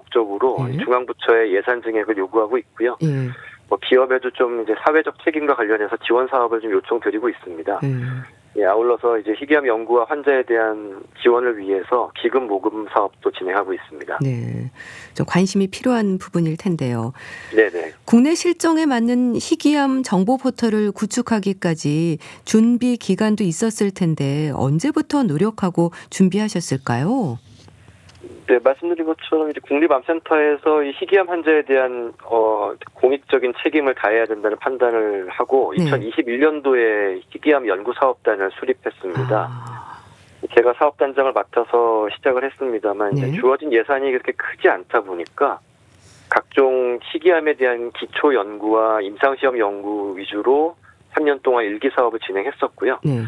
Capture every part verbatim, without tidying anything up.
목적으로 예. 중앙부처의 예산 증액을 요구하고 있고요. 예. 뭐 기업에도 좀 이제 사회적 책임과 관련해서 지원 사업을 좀 요청드리고 있습니다. 예. 예, 아울러서 이제 희귀암 연구와 환자에 대한 지원을 위해서 기금 모금 사업도 진행하고 있습니다. 네, 좀 관심이 필요한 부분일 텐데요. 네네. 국내 실정에 맞는 희귀암 정보 포털을 구축하기까지 준비 기간도 있었을 텐데 언제부터 노력하고 준비하셨을까요? 네, 말씀드린 것처럼 이제 국립암센터에서 이 희귀암 환자에 대한 어, 공익적인 책임을 다해야 된다는 판단을 하고 네. 이천이십일 년도에 희귀암 연구사업단을 수립했습니다. 아, 제가 사업단장을 맡아서 시작을 했습니다만 네. 이제 주어진 예산이 그렇게 크지 않다 보니까 각종 희귀암에 대한 기초 연구와 임상시험 연구 위주로 삼 년 동안 일기 사업을 진행했었고요. 네.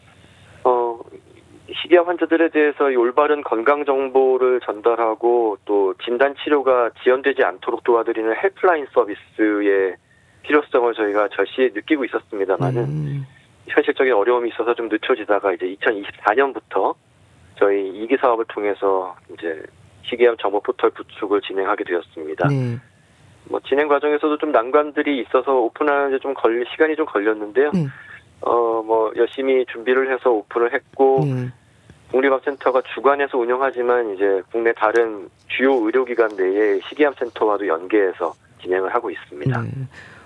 어, 희귀암 환자들에 대해서 이 올바른 건강 정보를 전달하고 또 진단 치료가 지연되지 않도록 도와드리는 헬프라인 서비스의 필요성을 저희가 절실히 느끼고 있었습니다만은 음, 현실적인 어려움이 있어서 좀 늦춰지다가 이제 이천이십사 년부터 저희 이 기 사업을 통해서 이제 희귀암 정보 포털 구축을 진행하게 되었습니다. 네. 뭐 진행 과정에서도 좀 난관들이 있어서 오픈하는데 좀 걸리 시간이 좀 걸렸는데요. 네. 어, 뭐 열심히 준비를 해서 오픈을 했고 네. 국립암센터가 주관해서 운영하지만 이제 국내 다른 주요 의료기관 내의 희귀암 센터와도 연계해서 진행을 하고 있습니다. 네.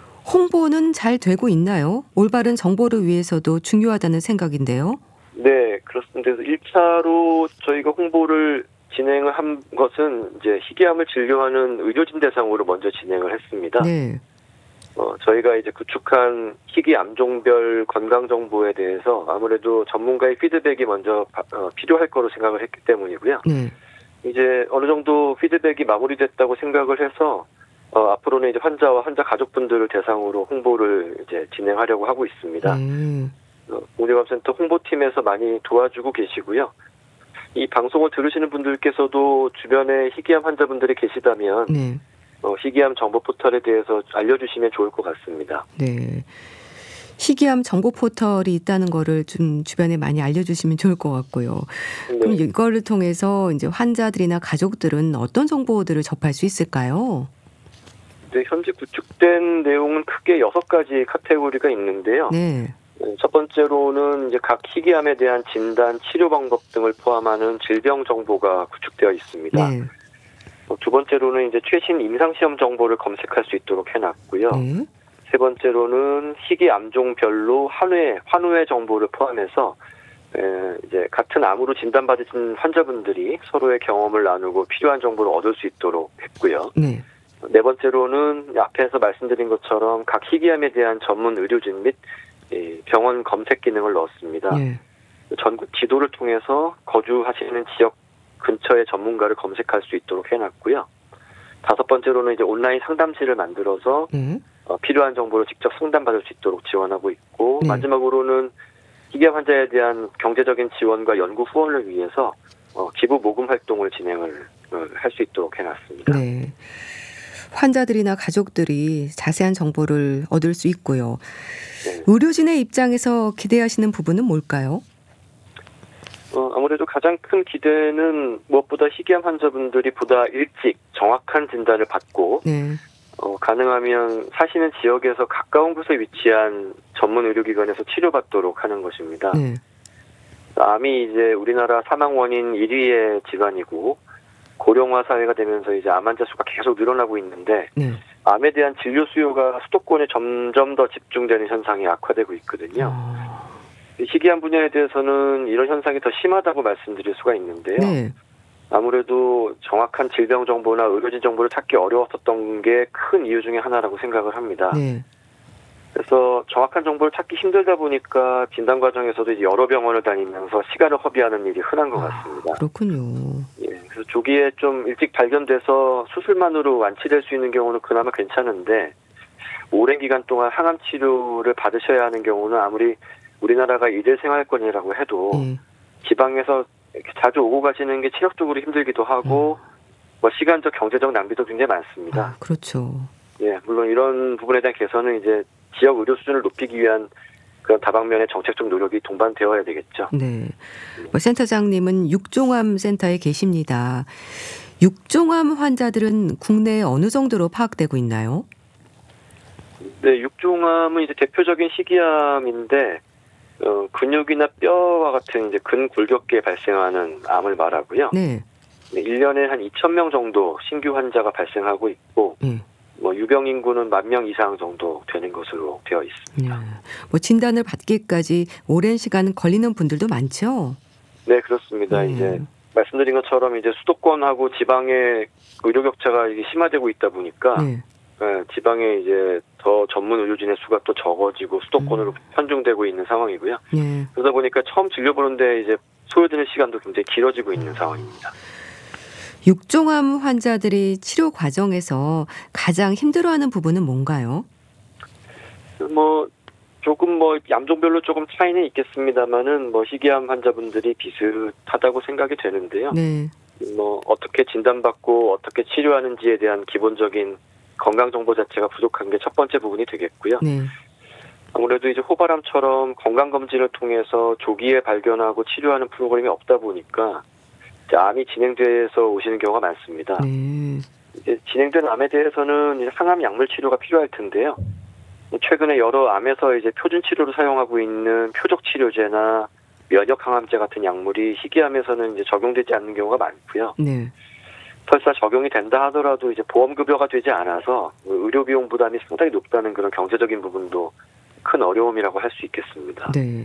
홍보는 잘 되고 있나요? 올바른 정보를 위해서도 중요하다는 생각인데요. 네, 그렇습니다. 그래서 일 차로 저희가 홍보를 진행을 한 것은 이제 희귀암을 진료하는 의료진 대상으로 먼저 진행을 했습니다. 네. 어, 저희가 이제 구축한 희귀 암종별 건강 정보에 대해서 아무래도 전문가의 피드백이 먼저 어, 필요할 거로 생각을 했기 때문이고요. 네. 이제 어느 정도 피드백이 마무리됐다고 생각을 해서 어, 앞으로는 이제 환자와 환자 가족분들을 대상으로 홍보를 이제 진행하려고 하고 있습니다. 네. 어, 국립암센터 홍보팀에서 많이 도와주고 계시고요. 이 방송을 들으시는 분들께서도 주변에 희귀암 환자분들이 계시다면 네. 어, 희귀암 정보 포털에 대해서 알려주시면 좋을 것 같습니다. 네. 희귀암 정보 포털이 있다는 거를 좀 주변에 많이 알려주시면 좋을 것 같고요. 그럼 네. 이거를 통해서 이제 환자들이나 가족들은 어떤 정보들을 접할 수 있을까요? 네, 현재 구축된 내용은 크게 여섯 가지 카테고리가 있는데요. 네. 첫 번째로는 이제 각 희귀암에 대한 진단, 치료 방법 등을 포함하는 질병 정보가 구축되어 있습니다. 네. 어, 두 번째로는 이제 최신 임상시험 정보를 검색할 수 있도록 해놨고요. 네. 세 번째로는 희귀 암종별로 한회, 환우회 정보를 포함해서 에, 이제 같은 암으로 진단받으신 환자분들이 서로의 경험을 나누고 필요한 정보를 얻을 수 있도록 했고요. 네. 네 번째로는 앞에서 말씀드린 것처럼 각 희귀암에 대한 전문 의료진 및 이, 병원 검색 기능을 넣었습니다. 네. 전국 지도를 통해서 거주하시는 지역 근처의 전문가를 검색할 수 있도록 해놨고요. 다섯 번째로는 이제 온라인 상담실을 만들어서 네. 어, 필요한 정보를 직접 상담받을 수 있도록 지원하고 있고, 네. 마지막으로는 희귀암 환자에 대한 경제적인 지원과 연구 후원을 위해서 어, 기부 모금 활동을 진행을 어, 할 수 있도록 해놨습니다. 네. 환자들이나 가족들이 자세한 정보를 얻을 수 있고요. 네. 의료진의 입장에서 기대하시는 부분은 뭘까요? 어, 아무래도 가장 큰 기대는 무엇보다 희귀암 환자분들이 보다 일찍 정확한 진단을 받고 네. 어, 가능하면 사시는 지역에서 가까운 곳에 위치한 전문 의료기관에서 치료받도록 하는 것입니다. 네. 암이 이제 우리나라 사망 원인 일 위의 질환이고 고령화 사회가 되면서 이제 암 환자 수가 계속 늘어나고 있는데 네. 암에 대한 진료 수요가 수도권에 점점 더 집중되는 현상이 악화되고 있거든요. 어, 희귀암 분야에 대해서는 이런 현상이 더 심하다고 말씀드릴 수가 있는데요. 네. 아무래도 정확한 질병 정보나 의료진 정보를 찾기 어려웠었던 게 큰 이유 중에 하나라고 생각을 합니다. 네. 그래서 정확한 정보를 찾기 힘들다 보니까 진단 과정에서도 이제 여러 병원을 다니면서 시간을 허비하는 일이 흔한 것 같습니다. 아, 그렇군요. 예, 그래서 조기에 좀 일찍 발견돼서 수술만으로 완치될 수 있는 경우는 그나마 괜찮은데 오랜 기간 동안 항암 치료를 받으셔야 하는 경우는 아무리 우리나라가 일일생활권이라고 해도 네. 지방에서 이렇게 자주 오고 가시는 게 체력적으로 힘들기도 하고 음. 뭐 시간적 경제적 낭비도 굉장히 많습니다. 아, 그렇죠. 예, 물론 이런 부분에 대한 개선은 이제 지역 의료 수준을 높이기 위한 그런 다방면의 정책적 노력이 동반되어야 되겠죠. 네. 뭐 센터장님은 육종암 센터에 계십니다. 육종암 환자들은 국내에 어느 정도로 파악되고 있나요? 네, 육종암은 이제 대표적인 희귀암인데 어, 근육이나 뼈와 같은 이제 근골격계에 발생하는 암을 말하고요. 네. 네, 일 년에 한 이천 명 정도 신규 환자가 발생하고 있고 네. 뭐 유병 인구는 만 명 이상 정도 되는 것으로 되어 있습니다. 네. 뭐 진단을 받기까지 오랜 시간 걸리는 분들도 많죠? 네, 그렇습니다. 네. 이제 말씀드린 것처럼 이제 수도권하고 지방의 의료 격차가 이게 심화되고 있다 보니까 네. 예, 지방에 이제 더 전문 의료진의 수가 또 적어지고 수도권으로 음. 편중되고 있는 상황이고요. 네. 그러다 보니까 처음 진료 보는데 이제 소요되는 시간도 굉장히 길어지고 있는 상황입니다. 육종암 환자들이 치료 과정에서 가장 힘들어하는 부분은 뭔가요? 뭐 조금 뭐 암종별로 조금 차이는 있겠습니다만은 뭐 희귀암 환자분들이 비슷하다고 생각이 되는데요. 네. 뭐 어떻게 진단받고 어떻게 치료하는지에 대한 기본적인 건강 정보 자체가 부족한 게 첫 번째 부분이 되겠고요. 네. 아무래도 이제 호발암처럼 건강 검진을 통해서 조기에 발견하고 치료하는 프로그램이 없다 보니까 이제 암이 진행돼서 오시는 경우가 많습니다. 네. 이제 진행된 암에 대해서는 이제 항암 약물 치료가 필요할 텐데요. 최근에 여러 암에서 이제 표준 치료로 사용하고 있는 표적 치료제나 면역 항암제 같은 약물이 희귀암에서는 이제 적용되지 않는 경우가 많고요. 네. 설사 적용이 된다 하더라도 이제 보험급여가 되지 않아서 의료 비용 부담이 상당히 높다는 그런 경제적인 부분도 큰 어려움이라고 할 수 있겠습니다. 네.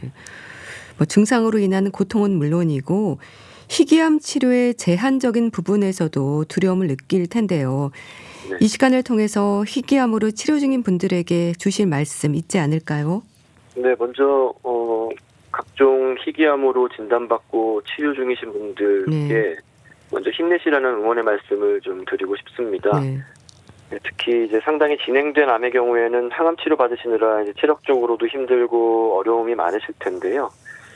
뭐 증상으로 인한 고통은 물론이고 희귀암 치료의 제한적인 부분에서도 두려움을 느낄 텐데요. 네. 이 시간을 통해서 희귀암으로 치료 중인 분들에게 주실 말씀 있지 않을까요? 네, 먼저 어, 각종 희귀암으로 진단받고 치료 중이신 분들께 네. 먼저 힘내시라는 응원의 말씀을 좀 드리고 싶습니다. 네. 네, 특히 이제 상당히 진행된 암의 경우에는 항암 치료 받으시느라 이제 체력적으로도 힘들고 어려움이 많으실 텐데요.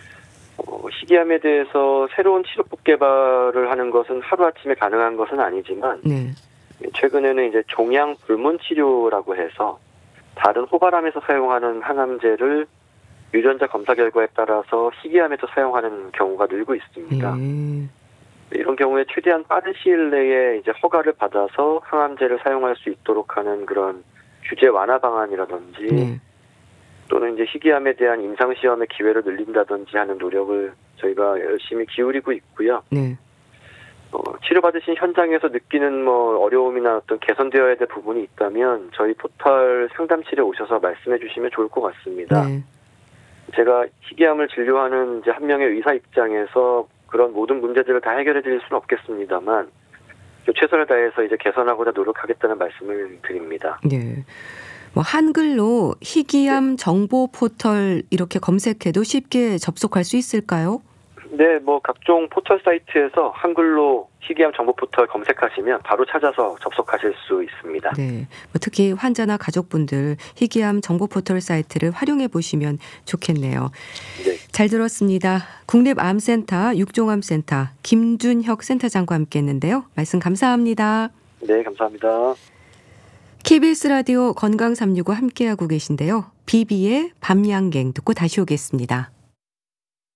어, 희귀암에 대해서 새로운 치료법 개발을 하는 것은 하루아침에 가능한 것은 아니지만 네. 최근에는 이제 종양 불문 치료라고 해서 다른 호발암에서 사용하는 항암제를 유전자 검사 결과에 따라서 희귀암에서 사용하는 경우가 늘고 있습니다. 네. 이런 경우에 최대한 빠른 시일 내에 이제 허가를 받아서 항암제를 사용할 수 있도록 하는 그런 규제 완화 방안이라든지 네. 또는 이제 희귀암에 대한 임상 시험의 기회를 늘린다든지 하는 노력을 저희가 열심히 기울이고 있고요. 네. 어, 치료받으신 현장에서 느끼는 뭐 어려움이나 어떤 개선되어야 될 부분이 있다면 저희 포털 상담실에 오셔서 말씀해 주시면 좋을 것 같습니다. 네. 제가 희귀암을 진료하는 이제 한 명의 의사 입장에서 그런 모든 문제들을 다 해결해 드릴 수는 없겠습니다만 최선을 다해서 이제 개선하고자 노력하겠다는 말씀을 드립니다. 네. 뭐 한글로 희귀암 정보 포털 이렇게 검색해도 쉽게 접속할 수 있을까요? 네, 뭐 각종 포털 사이트에서 한글로 희귀암 정보 포털 검색하시면 바로 찾아서 접속하실 수 있습니다. 네. 뭐 특히 환자나 가족분들 희귀암 정보 포털 사이트를 활용해 보시면 좋겠네요. 네. 잘 들었습니다. 국립암센터 육종암센터 김준혁 센터장과 함께했는데요. 말씀 감사합니다. 네, 감사합니다. 케이비에스 라디오 건강 삼육오 함께하고 계신데요. 비비의 밤양갱 듣고 다시 오겠습니다.